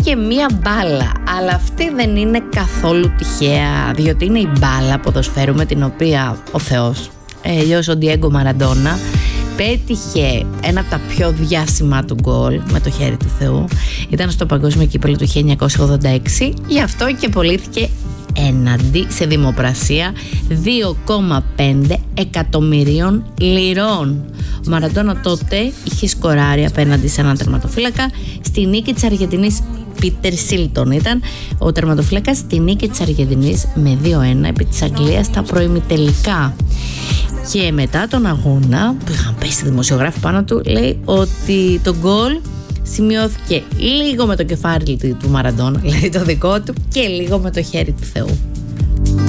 και μία μπάλα, αλλά αυτή δεν είναι καθόλου τυχαία, διότι είναι η μπάλα ποδοσφαίρου με την οποία ο Θεός, ο Ντιέγκο Μαραντόνα, πέτυχε ένα από τα πιο διάσημα του γκολ με το χέρι του Θεού. Ήταν στο Παγκόσμιο Κύπελλο του 1986, γι' αυτό και πωλήθηκε έναντι σε δημοπρασία 2,5 εκατομμυρίων λιρών. Ο Μαραντόνα τότε είχε σκοράρει απέναντι σε έναν τερματοφύλακα στη νίκη της Αργεντινής. Πίτερ Σίλτον ήταν ο τερματοφύλακας στη νίκη της Αργεντινής με 2-1 επί της Αγγλίας στα προημιτελικά. Και μετά τον αγώνα που είχαν πέσει δημοσιογράφοι πάνω του, λέει ότι το γκολ σημειώθηκε λίγο με το κεφάλι του Μαραντόνα, δηλαδή το δικό του, και λίγο με το χέρι του Θεού.